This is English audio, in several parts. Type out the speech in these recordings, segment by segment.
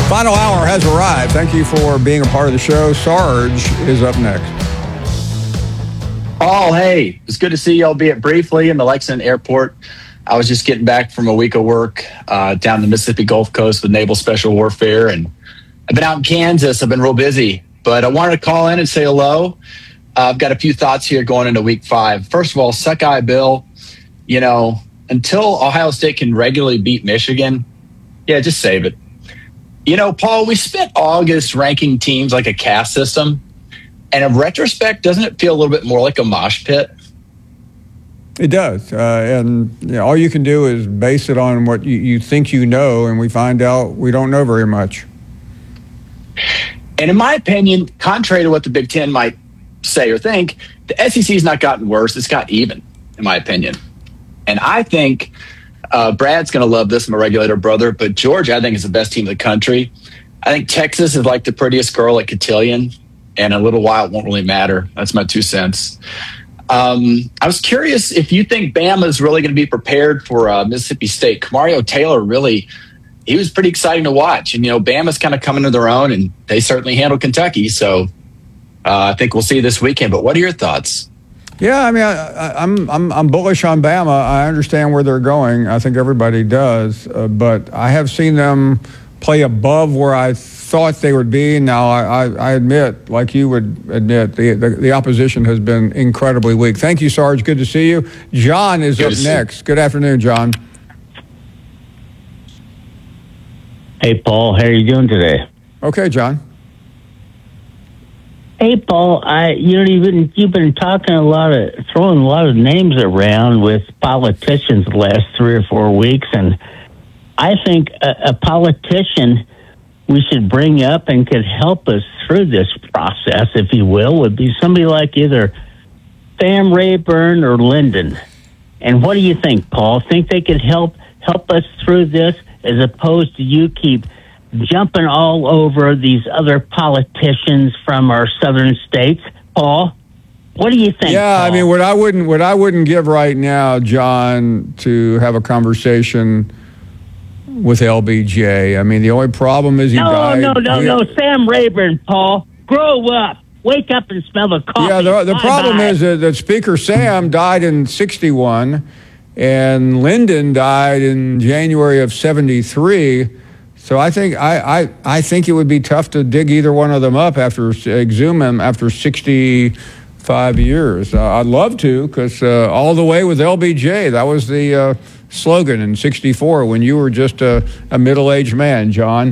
Final hour has arrived. Thank you for being a part of the show. Sarge is up next. Oh, hey. It's good to see you, albeit briefly, in the Lexington airport. I was just getting back from a week of work down the Mississippi Gulf Coast with Naval Special Warfare, and I've been out in Kansas. I've been real busy, but I wanted to call in and say hello. I've got a few thoughts here going into week 5. First of all, Suckeye Bill, until Ohio State can regularly beat Michigan, just save it. Paul, we spent August ranking teams like a caste system. And in retrospect, doesn't it feel a little bit more like a mosh pit? It does. And all you can do is base it on what you think you know, and we find out we don't know very much. And in my opinion, contrary to what the Big Ten might say or think, the SEC has not gotten worse. It's got even, in my opinion. And I think Brad's going to love this, my regulator brother, but Georgia, I think, is the best team in the country. I think Texas is like the prettiest girl at Cotillion, and in a little while it won't really matter. That's my 2 cents. I was curious if you think Bama is really going to be prepared for Mississippi State. Kamario Taylor he was pretty exciting to watch. And, Bama's kind of coming to their own, and they certainly handled Kentucky. So I think we'll see this weekend. But what are your thoughts? Yeah, I mean, I'm bullish on Bama. I understand where they're going. I think everybody does. But I have seen them play above where I thought they would be. Now, I admit, like you would admit, the opposition has been incredibly weak. Thank you, Sarge. Good to see you. John is up next. Good afternoon, John. Hey, Paul. How are you doing today? Okay, John. Hey, Paul, you've been throwing a lot of names around with politicians the last 3 or 4 weeks, and I think a politician we should bring up and could help us through this process, if you will, would be somebody like either Sam Rayburn or Lyndon. And what do you think, Paul? Think they could help us through this, as opposed to you keep jumping all over these other politicians from our southern states? Paul, what do you think? Yeah, Paul? I mean, what I wouldn't give right now, John, to have a conversation with LBJ. I mean, the only problem is he died. No. Sam Rayburn, Paul, grow up. Wake up and smell the coffee. Yeah, the problem is that Speaker Sam died in 1961, and Lyndon died in January of 1973. So I think it would be tough to dig either one of them up exhume them after 65 years. I'd love to, because all the way with LBJ, that was the slogan in 1964 when you were just a middle-aged man, John.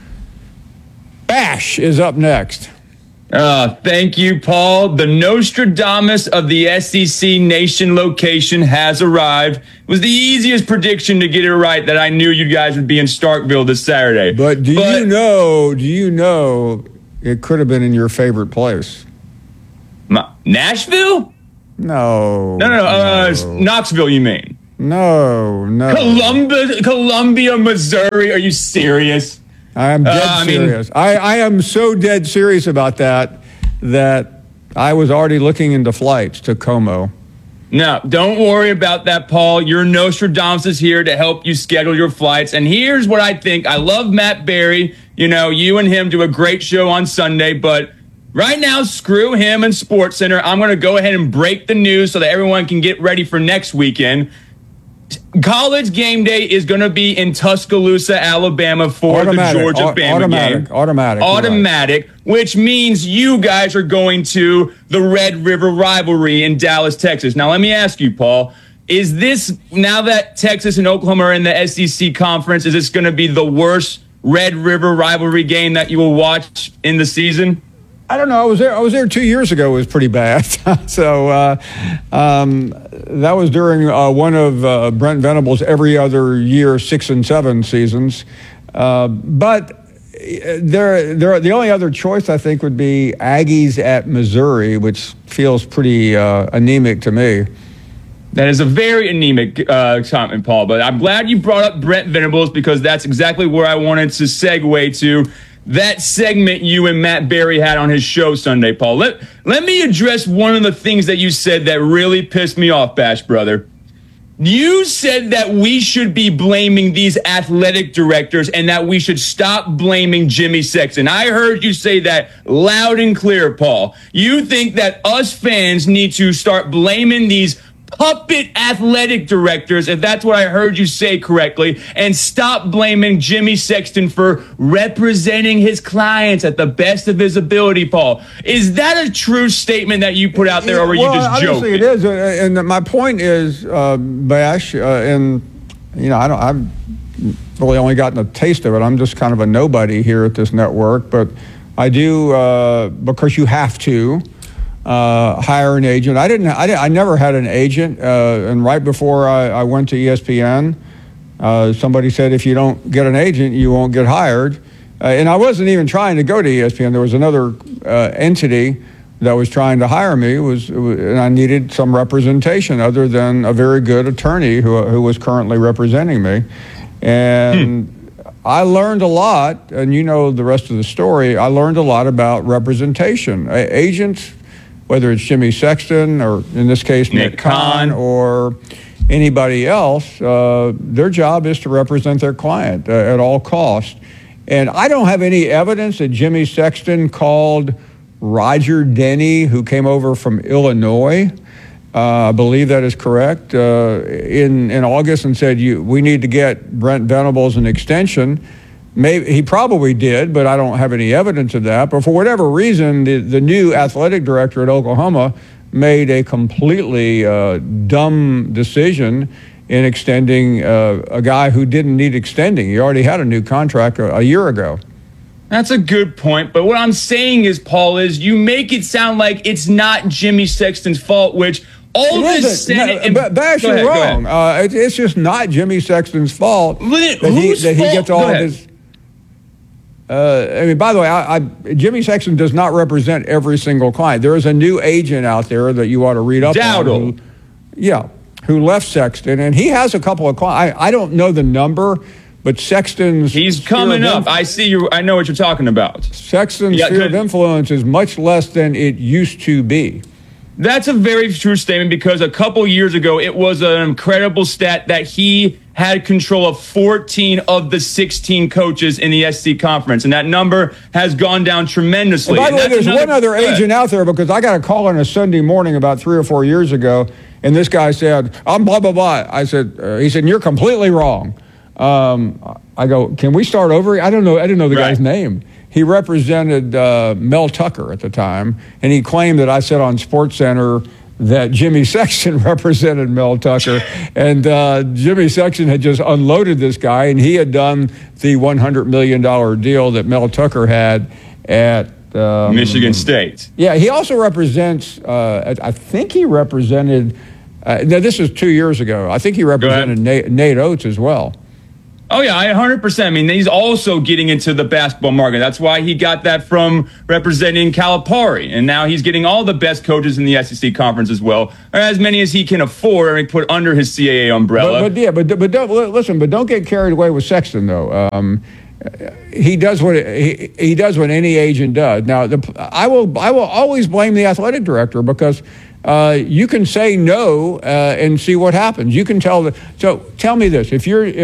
Bash is up next. Thank you, Paul. The Nostradamus of the SEC Nation location has arrived. It was the easiest prediction to get it right that I knew you guys would be in Starkville this Saturday. But do you know it could have been in your favorite place? Nashville? No. Knoxville, you mean? No. Columbia, Missouri. Are you serious? I am dead serious. I am so dead serious about that I was already looking into flights to Como. No, don't worry about that, Paul. Your Nostradamus is here to help you schedule your flights. And here's what I think. I love Matt Berry. You and him do a great show on Sunday, but right now, screw him and SportsCenter. I'm going to go ahead and break the news so that everyone can get ready for next weekend. College game day is going to be in Tuscaloosa, Alabama for the Georgia-Bama game. Automatic, which means you guys are going to the Red River rivalry in Dallas, Texas. Now, let me ask you, Paul, is this, now that Texas and Oklahoma are in the SEC conference, is this going to be the worst Red River rivalry game that you will watch in the season? I don't know. I was there 2 years ago. It was pretty bad. So that was during one of Brent Venables' every other year 6 and 7 seasons. But the only other choice I think would be Aggies at Missouri, which feels pretty anemic to me. That is a very anemic comment, Paul. But I'm glad you brought up Brent Venables, because that's exactly where I wanted to segue to. That segment you and Matt Berry had on his show Sunday, Paul. Let me address one of the things that you said that really pissed me off, Bash brother. You said that we should be blaming these athletic directors and that we should stop blaming Jimmy Sexton. I heard you say that loud and clear, Paul. You think that us fans need to start blaming these puppet athletic directors, if that's what I heard you say correctly, and stop blaming Jimmy Sexton for representing his clients at the best of his ability, Paul. Is that a true statement that you put out there, or were you just joking? Obviously it is, and my point is, Bash, and I've really only gotten a taste of it. I'm just kind of a nobody here at this network, but I do because you have to. Hire an agent. I never had an agent, and right before I went to ESPN, somebody said if you don't get an agent, you won't get hired. And I wasn't even trying to go to ESPN. There was another entity that was trying to hire me, and I needed some representation other than a very good attorney who was currently representing me. And I learned a lot, and you know the rest of the story. I learned a lot about representation. Agents, whether it's Jimmy Sexton or, in this case, Nick Khan or anybody else, their job is to represent their client at all costs. And I don't have any evidence that Jimmy Sexton called Roger Denny, who came over from Illinois, I believe that is correct, in August and said, we need to get Brent Venables an extension. Maybe he probably did, but I don't have any evidence of that. But for whatever reason, the new athletic director at Oklahoma made a completely dumb decision in extending a guy who didn't need extending. He already had a new contract a year ago. That's a good point. But what I'm saying is, Paul, is you make it sound like it's not Jimmy Sexton's fault, which all this Senate... Bash, you're wrong. It's just not Jimmy Sexton's fault that he gets all of his... by the way, Jimmy Sexton does not represent every single client. There is a new agent out there that you ought to read up on. Who left Sexton, and he has a couple of clients. I don't know the number, but Sexton's... He's coming up. I see you. I know what you're talking about. Sexton's sphere of influence is much less than it used to be. That's a very true statement, because a couple years ago, it was an incredible stat that he had control of 14 of the 16 coaches in the SEC conference, and that number has gone down tremendously. And by the way, there's one other agent out there, because I got a call on a Sunday morning about 3 or 4 years ago, and this guy said, I'm blah, blah, blah. I said, he said, you're completely wrong. I go, can we start over? I didn't know the guy's name. He represented Mel Tucker at the time, and he claimed that I said on SportsCenter that Jimmy Sexton represented Mel Tucker, and Jimmy Sexton had just unloaded this guy, and he had done the $100 million deal that Mel Tucker had at Michigan State. Yeah, he also represents, I think he represented, now this was 2 years ago, I think he represented Nate Oates as well. Oh, yeah, 100%. I mean, he's also getting into the basketball market. That's why he got that from representing Calipari. And now he's getting all the best coaches in the SEC conference as well, or as many as he can afford and put under his CAA umbrella. But don't get carried away with Sexton, though. He does what any agent does. Now, I will always blame the athletic director, because you can say no and see what happens. You can tell so tell me this: if you're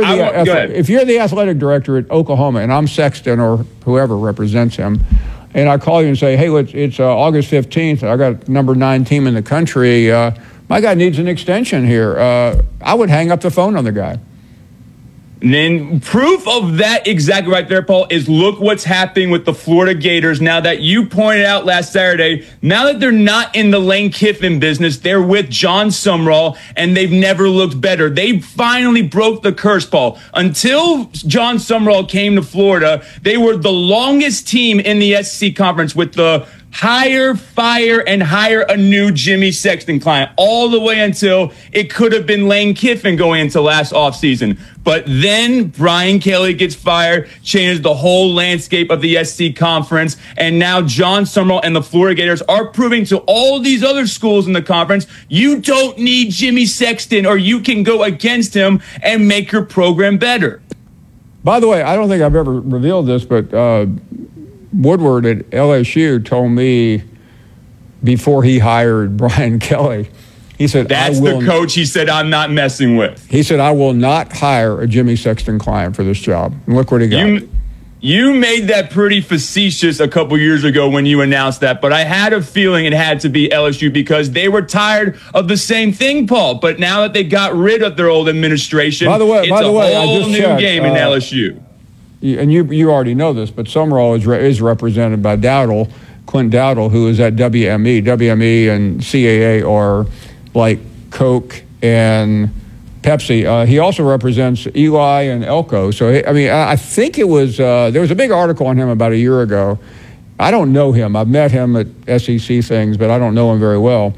the athletic director at Oklahoma, and I'm Sexton or whoever represents him, and I call you and say, hey, it's August 15th. I got number 9 team in the country. My guy needs an extension here. I would hang up the phone on the guy. And then proof of that exactly right there, Paul, is look what's happening with the Florida Gators now that you pointed out last Saturday. Now that they're not in the Lane Kiffin business, they're with John Sumrall, and they've never looked better. They finally broke the curse, Paul. Until John Sumrall came to Florida, they were the longest team in the SEC conference with the hire a new Jimmy Sexton client, all the way until it could have been Lane Kiffin going into last offseason. But then Brian Kelly gets fired, changes the whole landscape of the SEC conference, and now John Sumrall and the Florida Gators are proving to all these other schools in the conference, you don't need Jimmy Sexton, or you can go against him and make your program better. By the way, I don't think I've ever revealed this, but Woodward at LSU told me before he hired Brian Kelly He said, That's the coach he said I'm not messing with. He said, I will not hire a Jimmy Sexton client for this job. And look what he got. You made that pretty facetious a couple years ago when you announced that, but I had a feeling it had to be LSU because they were tired of the same thing, Paul. But now that they got rid of their old administration, it's a whole new game in LSU. And you already know this, but Summerall is represented by Dowdle, Clint Dowdle, who is at WME. WME and CAA are like Coke and Pepsi. He also represents Eli and Elko. So, I mean, I think it was, there was a big article on him about a year ago. I don't know him. I've met him at SEC things, but I don't know him very well.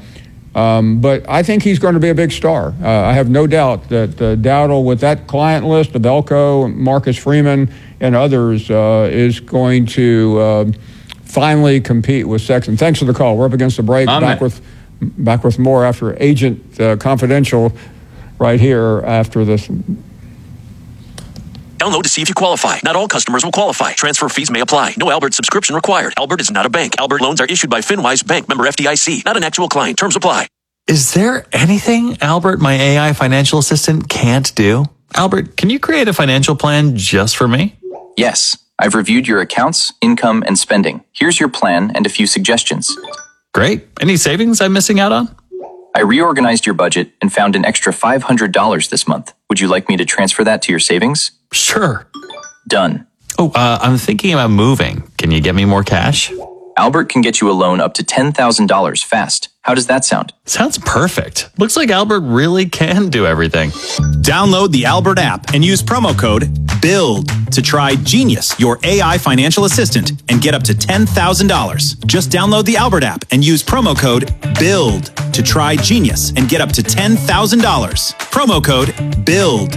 But I think he's going to be a big star. I have no doubt that Dowdle, with that client list of Elko, Marcus Freeman, and others, is going to finally compete with Sexton. Thanks for the call. We're up against the break. Back with more after Agent Confidential right here after this. Download to see if you qualify. Not all customers will qualify. Transfer fees may apply. No Albert subscription required. Albert is not a bank. Albert loans are issued by FinWise Bank, member FDIC. Not an actual client. Terms apply. Is there anything Albert, my AI financial assistant, can't do? Albert, can you create a financial plan just for me? Yes. I've reviewed your accounts, income, and spending. Here's your plan and a few suggestions. Great. Any savings I'm missing out on? I reorganized your budget and found an extra $500 this month. Would you like me to transfer that to your savings? Sure. Done. Oh, I'm thinking about moving. Can you get me more cash? Albert can get you a loan up to $10,000 fast. How does that sound? Sounds perfect. Looks like Albert really can do everything. Download the Albert app and use promo code BUILD to try Genius, your AI financial assistant, and get up to $10,000. Just download the Albert app and use promo code BUILD to try Genius and get up to $10,000. Promo code BUILD.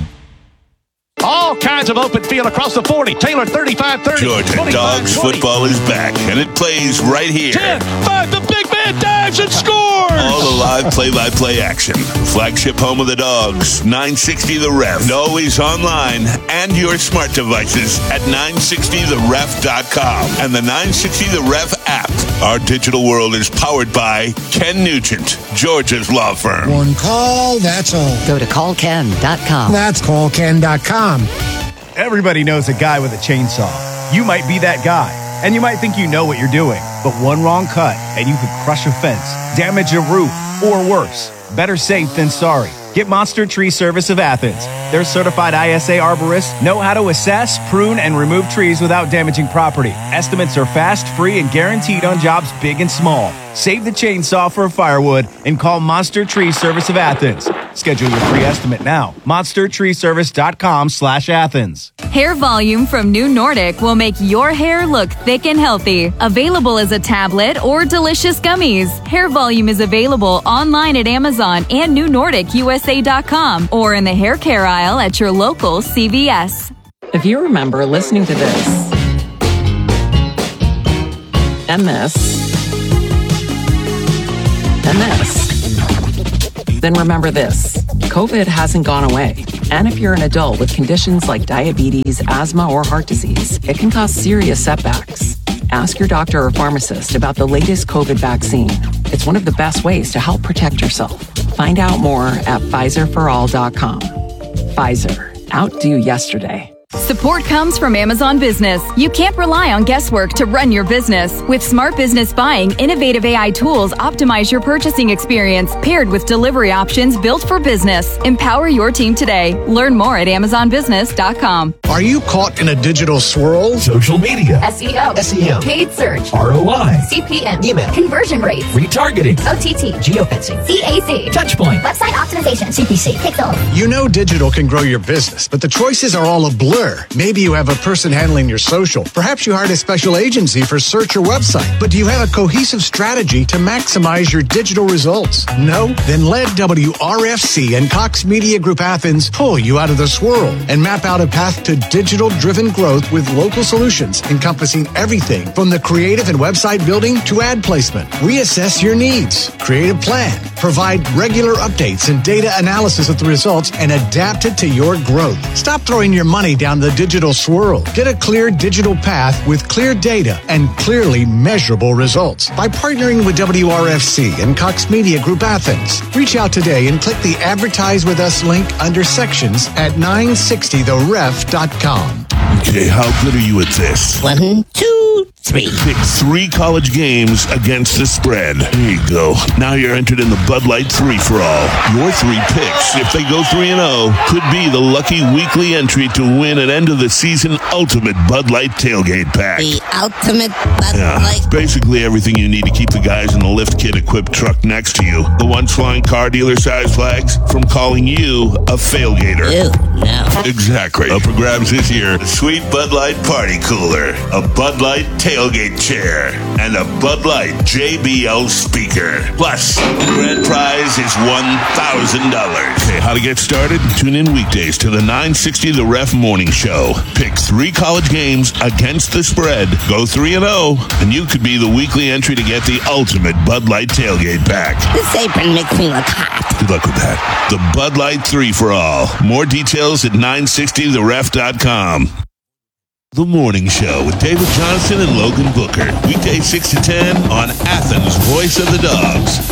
All kinds of open field across the 40. Taylor 35-30. Georgia Dogs football is back, and it plays right here. 10-5, the big man dives and scores! All the live play-by-play action. Flagship home of the Dogs, 960 The Ref. And always online and your smart devices at 960theref.com and the 960 The Ref app. Our digital world is powered by Ken Nugent, Georgia's law firm. One call, that's all. Go to callken.com. That's callken.com. Everybody knows a guy with a chainsaw. You might be that guy, and you might think you know what you're doing, but one wrong cut, and you could crush a fence, damage a roof, or worse. Better safe than sorry. Get Monster Tree Service of Athens. Their certified ISA arborists know how to assess, prune, and remove trees without damaging property. Estimates are fast, free, and guaranteed on jobs big and small. Save the chainsaw for firewood and call Monster Tree Service of Athens. Schedule your free estimate now. MonsterTreeService.com/Athens. Hair Volume from New Nordic will make your hair look thick and healthy. Available as a tablet or delicious gummies. Hair Volume is available online at Amazon and NewNordicUSA.com or in the hair care aisle at your local CVS. If you remember listening to this and this and this, then remember this. COVID hasn't gone away. And if you're an adult with conditions like diabetes, asthma, or heart disease, it can cause serious setbacks. Ask your doctor or pharmacist about the latest COVID vaccine. It's one of the best ways to help protect yourself. Find out more at PfizerForAll.com. Pfizer. Outdo yesterday. Support comes from Amazon Business. You can't rely on guesswork to run your business. With Smart Business Buying, innovative AI tools optimize your purchasing experience, paired with delivery options built for business. Empower your team today. Learn more at AmazonBusiness.com. Are you caught in a digital swirl? Social media, SEO, SEM, paid search, ROI, CPM, email, conversion rates, retargeting, OTT, geofencing, CAC, touchpoint, website optimization, CPC, Pixel. You know digital can grow your business, but the choices are all a blur. Maybe you have a person handling your social. Perhaps you hired a special agency for search or website. But do you have a cohesive strategy to maximize your digital results? No? Then let WRFC and Cox Media Group Athens pull you out of the swirl and map out a path to digital-driven growth with local solutions encompassing everything from the creative and website building to ad placement. We assess your needs, create a plan, provide regular updates and data analysis of the results, and adapt it to your growth. Stop throwing your money down beyond the digital swirl. Get a clear digital path with clear data and clearly measurable results by partnering with WRFC and Cox Media Group Athens. Reach out today and click the Advertise With Us link under sections at 960theref.com. Okay, how good are you at this? 1, 2, 3. Pick 3 college games against the spread. There you go. Now you're entered in the Bud Light 3-for-all. Your 3 picks, if they go 3-0, could be the lucky weekly entry to win an end-of-the-season ultimate Bud Light tailgate pack. The ultimate Bud Light. Basically everything you need to keep the guys in the lift kit-equipped truck next to you. The ones flying car dealer-sized flags from calling you a failgater. Ew, no. Exactly. Up for grabs this year, a sweet Bud Light party cooler, a Bud Light tailgate chair, and a Bud Light JBL speaker. Plus, the grand prize is $1,000. Okay, how to get started? Tune in weekdays to the 960 The Ref Morning Show. Pick 3 college games against the spread. Go 3-0, and you could be the weekly entry to get the ultimate Bud Light tailgate pack. This apron makes me look hot. Good luck with that. The Bud Light 3-for-all. More details at 960theref.com. The Morning Show with David Johnson and Logan Booker. Weekday 6 to 10 on Athens' Voice of the Dogs.